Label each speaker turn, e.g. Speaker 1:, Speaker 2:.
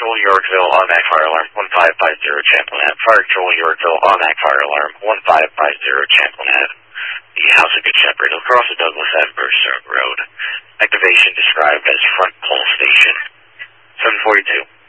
Speaker 1: Control Yorkville, automatic fire alarm 1550 Champlain Ave. Fire Control Yorkville, automatic fire alarm 1550 Champlain Ave. The House of Good Shepherd, across the Douglas Ave, Burstone Road. Activation described as front pole station. 742.